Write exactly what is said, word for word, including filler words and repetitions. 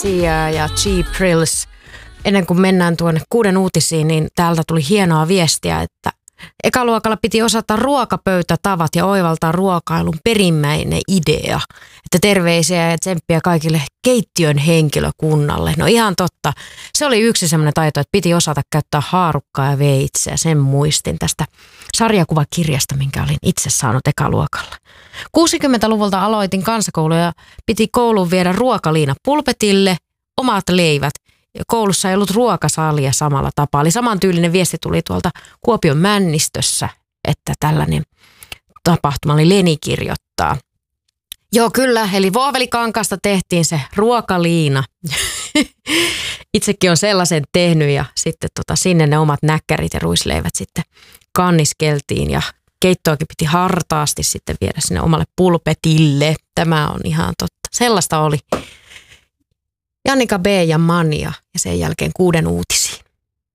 Sia ja Cheap Thrills. Ennen kuin mennään tuonne kuuden uutisiin, niin täältä tuli hienoa viestiä, että ekaluokalla piti osata ruokapöytätavat ja oivaltaa ruokailun perimmäinen idea. Että terveisiä ja tsemppiä kaikille keittiön henkilökunnalle. No ihan totta. Se oli yksi semmoinen taito, että piti osata käyttää haarukkaa ja veitseä. Sen muistin tästä sarjakuvakirjasta, minkä olin itse saanut ekaluokalla. kuusikymmentäluvulta aloitin kansakoulua ja piti kouluun viedä ruokaliina pulpetille, omat leivät. Koulussa ei ollut ruokasalia samalla tapaa. Eli samantyylinen viesti tuli tuolta Kuopion Männistössä, että tällainen tapahtuma oli Leni kirjoittaa. Joo kyllä, eli voovelikankaasta tehtiin se ruokaliina. Itsekin on sellaisen tehnyt ja sitten tota, sinne ne omat näkkärit ja ruisleivät sitten kanniskeltiin ja keittoakin piti hartaasti sitten viedä sinne omalle pulpetille. Tämä on ihan totta. Sellaista oli. Jannika B. ja Mania ja sen jälkeen kuuden uutiset.